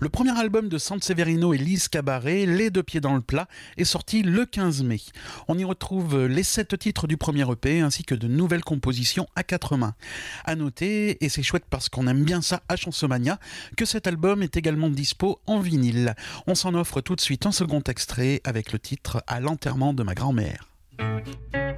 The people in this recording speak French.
Le premier album de Sanseverino et Lise Cabaret, Les Deux Pieds dans le Plat, est sorti le 15 mai. On y retrouve les 7 titres du premier EP ainsi que de nouvelles compositions à 4 mains. À noter, et c'est chouette parce qu'on aime bien ça à Chansomania, que cet album est également dispo en vinyle. On s'en offre tout de suite un second extrait avec le titre « À l'enterrement de ma grand-mère ».